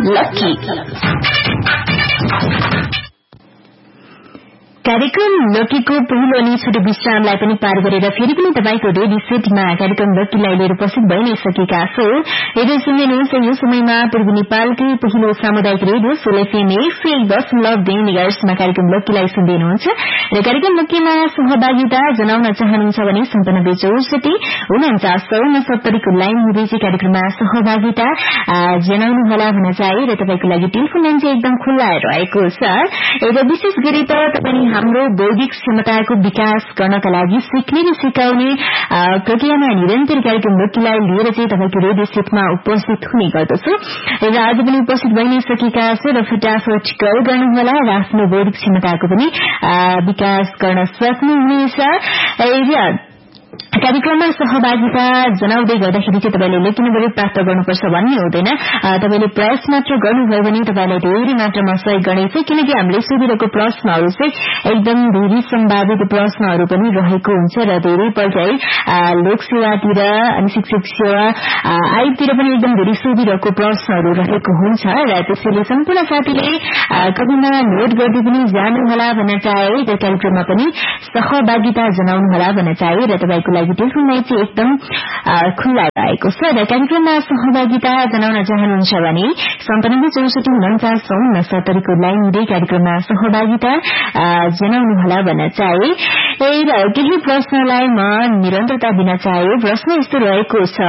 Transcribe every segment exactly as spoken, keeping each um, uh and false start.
Lucky कार्यक्रम लकीको पहिलो अनि छोटो विश्रामलाई पनि पार गरेर फेरि पनि तपाईको रेडियो सेटमा कार्यक्रम लकीलाई लिएर उपस्थित भइ नै सकेका छौं। रेडियो सुन्नुहुन्छ यो समयमा पूर्वी नेपालकै पहिलो सामुदायिक रेडियो सोल एफएम एक सय एक दशमलव दुई मेगाहर्ट्जमा कार्यक्रम लकीलाई सुन्दै हुनुहुन्छ र कार्यक्रम लकीमा सहभागिता जनाउन चाहनुहुन्छ भने सन्तानब्बे चौसठी उन्चास उनसत्तरीको लाइन हुँदै चाहिँ कार्यक्रममा सहभागिता जनाउनुहोला भन्न चाहे र तपाईको लागि टेलिफोन लाइन चाहिँ एकदम खुल्ला रहेको छ। र विशेष गरी त तपाईँ हाम्रो बौद्धिक क्षमताको विकास गर्नका लागि सिक्ने र सिकाउने प्रक्रियामा निरन्तर कार्यक्रम लकीलाई लिएर चाहिँ तपाईको रेडियो सेटमा उपस्थित हुने गर्दछु र आज पनि उपस्थित भइ नै सकेका छ र फटाफट कल गर्नुहोला र आफ्नो बौद्धिक क्षमताको पनि विकास गर्न सक्नुहुनेछ। कार्यक्रममा सहभागिता जनाउँदै गर्दाखेरि चाहिँ तपाईले लेखी नम्बर प्राप्त गर्नुपर्छ भन्ने हुँदैन। तपाईले प्रयास मात्र गर्नुभयो भने तपाईलाई धेरै मात्रामा सहयोग गर्नेछ, किनकि हामीले सोधिरहेको प्रश्नहरू चाहिँ एकदम धेरै सम्भावित प्रश्नहरू पनि रहेको हुन्छ र धेरै पल्ट लोक सेवातिर अनि शिक्षक सेवा आयोगतिर पनि एकदम धेरै सोधिरहेको प्रश्नहरू रहेको हुन्छ र त्यसैले सम्पूर्ण साथीले कविमा नोट गर्दै पनि जानुहोला भन्न चाहे र कार्यक्रममा पनि सहभागिता जनाउनुहोला भन्न चाहे र तपाईको लागि टेलिफोन लाइन चाहिँ एकदम खुल्ला रहेको छ र कार्यक्रममा सहभागिता जनाउन चाहनुहुन्छ भने सन्तानब्बे चौसठी उन्चास उनसत्तरीको लाइन हुँदै कार्यक्रममा सहभागिता जनाउनुहोला भन्न चाहे र केही प्रश्नलाई म निरन्तरता दिन चाहे। प्रश्न यस्तो रहेको छ,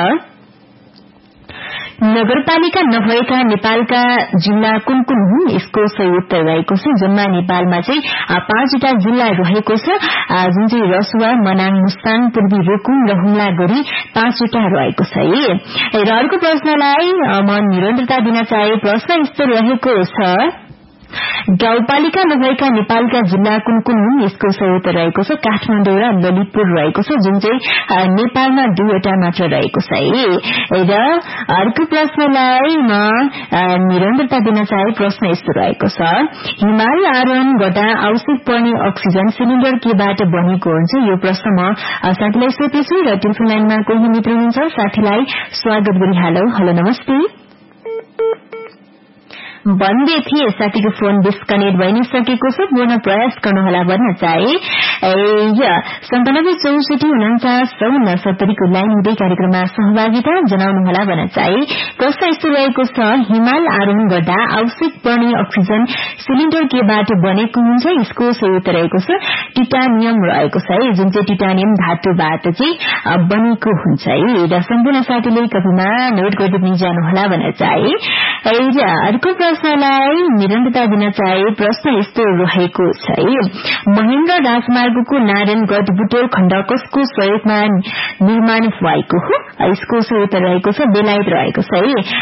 नगरपालिका नभएका नेपालका जिल्ला कुन कुन हुन्? यसको सही उत्तर रहेको छ जम्मा नेपालमा चाहिँ पाँचवटा जिल्ला रहेको छ, जुन चाहिँ रसुवा, मनाङ, मुस्ताङ, पूर्वी रुकुम र हुम्ला गरी पाँचवटा रहेको छ। र अर्को प्रश्नलाई म निरन्तरता दिन चाहे। प्रश्न यस्तो रहेको छ, गाउँपालिका नभएका नेपालका जिल्ला कुन कुन हुन्? यसको सही उत्तर रहेको छ काठमाडौँ र ललितपुर रहेको छ, जुन चाहिँ नेपालमा दुईवटा मात्र रहेको छ। र अर्को प्रश्नलाई म निरन्तरता दिन चाहे। प्रश्न यस्तो रहेको छ, हिमाल आरोहण गर्दा आवश्यक पर्ने अक्सिजन सिलिण्डर केबाट बनेको हुन्छ? यो प्रश्न म साथीलाई सोधेछु र टेलिफोन लाइनमा कोही मित्र हुनुहुन्छ, साथीलाई स्वागत गरिहालौ। हेलो नमस्ते भन्दै थिए, साथीको फोन डिस्कनेक्ट भइ नै सकेको छ, पुनः प्रयास गर्नुहोला भन्न चाहे। सन्तानब्बे चौसठी उन्चास उनसत्तरीको लाइन हुँदै कार्यक्रममा सहभागिता जनाउनुहोला भन्न चाहे। प्रश्न यस्तो रहेको छ, हिमाल आरोहण गर्दा आवश्यक पर्ने अक्सिजन सिलिण्डर केबाट बनेको हुन्छ? यसको सही उत्तर रहेको छ टिटानियम रहेको छ, जुन चाहिँ टिटानियम धातुबाट चाहिँ बनेको हुन्छ। र सम्पूर्ण साथीले कविमा नोट गर्दै पनि जानुहोला भन्न चाहे। अर्को प्रश्नलाई निरन्तरता दिन चाहे। प्रश्न यस्तो रहेको छ, महेन्द्र राजमार्गको नारायणगढ़ बुटोल खण्ड कसको सहयोगमा निर्माण भएको हो? यसको सही उत्तर रहेको छ बेलायत रहेको छ।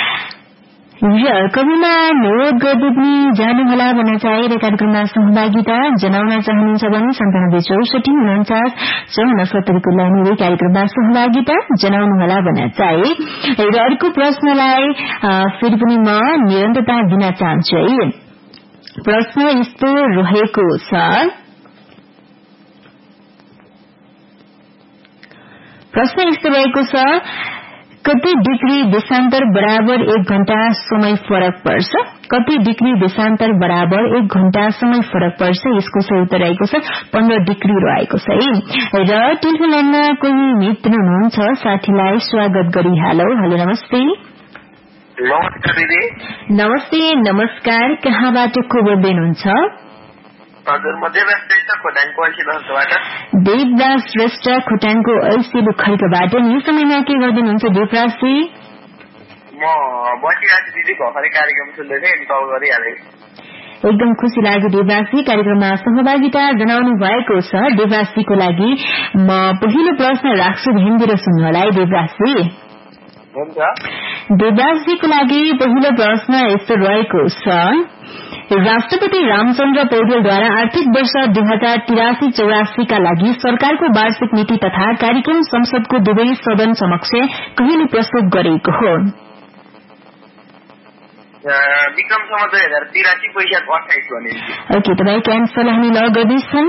कविमा नोट गर्दै पनि जानुहोला भन्न चाहे र कार्यक्रममा सहभागिता जनाउन चाहनुहुन्छ भने सन्तानब्बे चौसठी उन्चास उनसत्तरीको लाइन कार्यक्रममा सहभागिता जनाउनुहोला भन्न चाहे। र अर्को प्रश्नलाई फेरि पनि म निरन्तरता दिन चाहन्छु है। प्रश्न यस्तो रहेको छ, प्रश्न यस्तो रहेको छ, कति डिग्री देशान्तर बराबर एक घण्टा समय फरक पर्छ? कति डिग्री देशान्तर बराबर एक घण्टा समय फरक पर्छ? यसको सही उत्तर रहेको छ पन्ध्र डिग्री रहेको छ। र टेलिफोन लाइनमा कोही मित्र हुनुहुन्छ, साथीलाई स्वागत गरिहालौ। हेलो नमस्ते। नमस्ते नमस्कार, कहाँबाट को बोल्दै हुनुहुन्छ? देवदास श्रेष्ठ खोटाङको ऐसिलु खर्कबाट। यो समयमा के गर्दिनुहुन्छ देवराजजी? एकदम खुसी लाग्यो देवराजजी, कार्यक्रममा सहभागिता जनाउनु भएको छ। देवराजजीको लागि म पहिलो प्रश्न राख्छु, ध्यान दिएर सुन्नुहोला है देवराजजी। देवराजजीको लागि पहिलो प्रश्न यस्तो रहेको छ, राष्ट्रपति रामचन्द्र पौडेलद्वारा आर्थिक वर्ष दुई हजार तिरासी चौरासी का लागि सरकारको वार्षिक नीति तथा कार्यक्रम संसदको दुवै सदन समक्ष कहिले प्रस्तुत गरेको हो? विक्रमसम्म दुई हजार तिरासी वैशाख अठाइस भने। ओके, तपाईँ क्यान्सल हामी ल गर्दैछन्।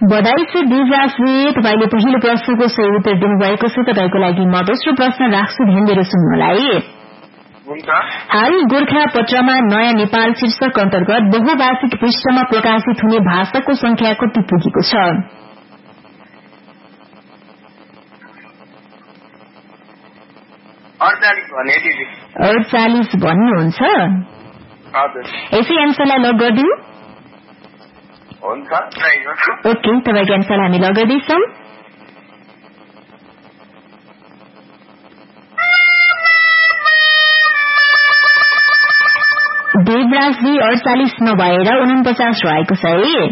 बधाई छ देवराजले, तपाईले पहिलो प्रश्नको सही उत्तर दिनुभएको छ। तपाईको लागि म दोस्रो प्रश्न राख्छु, ध्यान दिएर सुन्नुलाई। हाल गोर्खा पत्रमा नयाँ नेपाल शीर्षक अन्तर्गत बहुभाषिक पृष्ठमा प्रकाशित हुने भाषाको संख्या कति पुगेको छ? अडचालिस भन्नुहुन्छ? यसै एन्सरलाई लग गरिदिऊ? ओके, तपाईँको एन्सर हामी लग गर्दैछौँ। देवराजजी अडचालिस नभएर उनपचास रहेको छ है।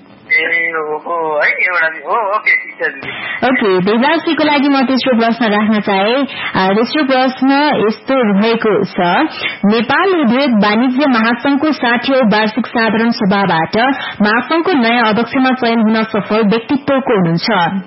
ओके, देवराजजीको लागि म तेस्रो प्रश्न राख्न चाहे। तेस्रो प्रश्न यस्तो रहेको छ, नेपाल उद्योग वाणिज्य महासंघको साठीऔं वार्षिक साधारण सभाबाट महासंघको नयाँ अध्यक्षमा चयन हुन सफल व्यक्तित्व को हुनुहुन्छ?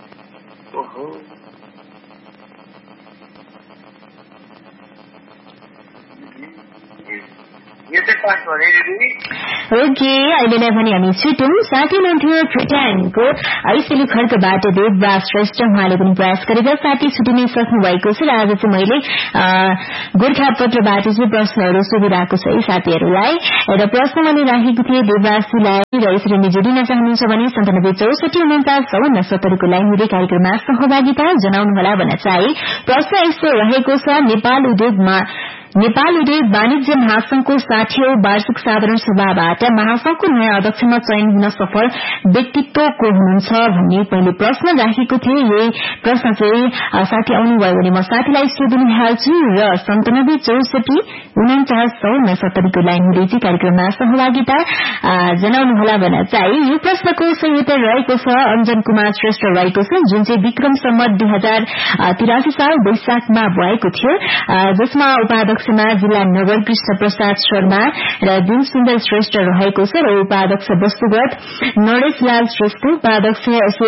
ओके, अहिलेलाई भने हामी छुट्यौं। साथी हुनुहुन्थ्यो फ्रिट्यानको ऐसेली खड्कबाट देवराज श्रेष्ठ, उहाँले पनि प्रयास गरेर साथी छुटिनै सक्नु भएको छ। र आज चाहिँ मैले गोर्खापत्रबाट चाहिँ प्रश्नहरू सोधिरहेको छ है साथीहरूलाई। र प्रश्न मैले राखेको थिएँ देवराजजीलाई, र यसरी नै जोडिन चाहनुहुन्छ भने सन्तानब्बे चौसठी उन्चास चौन्न सत्तरीको लाइन हुँदै कार्यक्रममा सहभागिता जनाउनुहोला भन्न चाहे। प्रश्न यस्तो रहेको छ, नेपाल उद्योगमा नेपाल उद्योग वाणिज्य महासंघको साठीऔं वार्षिक साधारण सभाबाट महासंघको नयाँ अध्यक्षमा चयन हुन सफल व्यक्तित्व को हुनुहुन्छ भन्ने पहिले प्रश्न राखेको थिए। यही प्रश्न चाहिँ साथी आउनुभयो भने म साथीलाई सोधिहाल्छु र सन्तानब्बे चौसठी उन्चास चौन्न सत्तरीको लाइन हुँदै चाहिँ कार्यक्रममा सहभागिता जनाउनुहोला भन्न चाहे। यो प्रश्नको सही उत्तर रहेको छ अञ्जन कुमार श्रेष्ठ रहेको छ, जुन चाहिँ विक्रम सम्वत दुई हजार तिरासी साल वैशाखमा भएको थियो, जसमा उपाध्यक्ष जिल्ला नगर कृष्ण प्रसाद शर्मा र दिन सुन्दर श्रेष्ठ रहेको छ, र उपाध्यक्ष वस्तुगत नरेशलाल श्रेष्ठ, उपाध्यक्ष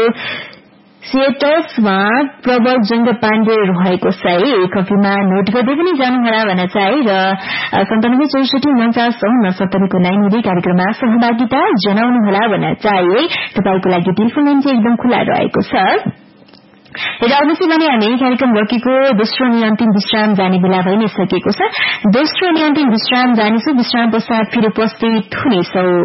सेटसमा प्रबल जंग पाण्डे रहेको छ है। कपीमा नोट गर्दै पनि जानुहोला भन्न चाहे। र सन्तानब्बे चौसठी उन्चास चौन्न सत्तरीको लाइन हुँदै कार्यक्रममा सहभागिता जनाउनुहोला भन्न चाहे। तपाईँको लागि टेलिफोन लाइन चाहिँ एकदम खुला रहेको छ। र अवश्य भने हामी कार्यक्रम रोकेको दोस्रो अनि अन्तिम विश्राम जाने बेला भइ नै सकेको छ। दोस्रो अनि अन्तिम विश्राम जानेछौँ, विश्राम पश्चात फेरि उपस्थित हुनेछौँ।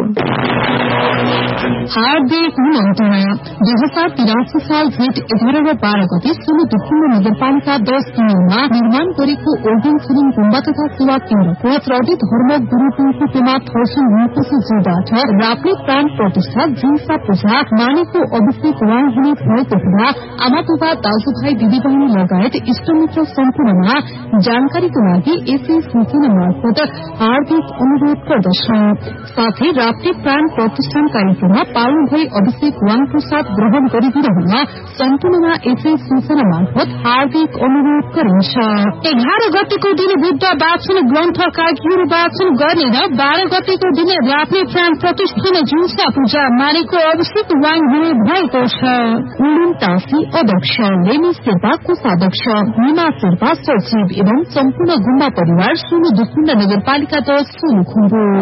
हार्दिक निमन्त्रणा। दुई हजार तिरासी साल जेठ एघार र बाह्र गते सोलुखुम्बु नगरपालिका दस तिनमा निर्माण गरेको ओर्गन छिरिङ गुम्बा तथा सेवा केन्द्रको त्रौटी धर्म गुरू पेमा थर्सन हुनुहुन्छ राप्ने प्राण प्रतिष्ठा जिन्सा पूजा मानेको अभिषेक उहाँ हुने भएको हुँदा आमा बुबा दाजुभाइ दिदीबहिनी लगायत इष्टमित्र सम्पूर्णमा जानकारीको लागि यसै सूचना मार्फत हार्दिक अनुरोध गर्दछौं। साथै राप्ने प्राण प्रतिष्ठान कार्यक्रममा पाल्नु भई अभिषेक वाङको साथ ग्रहण गरिदिनुहुन सम्पूर्णमा यसै सूचना मार्फत हार्दिक अनुरोध गरिन्छ। एघार गतेको दिन बुद्ध वाचन ग्रन्थ कागीहरू वाचन गर्ने र बाह्र गतेको दिन राप्ने प्राण प्रतिष्ठान जुन्सा पूजा मानेको अभिषेक वाङ हुने भएको छ। उन्तासी अध्यक्ष, लेमी शेर्पा कोषाध्यक्ष, निमा शेर्पा सचिव एवं सम्पूर्ण गुम्बा परिवार सोलु दुखुण्ड नगरपालिका दस सोलुखुम्बु।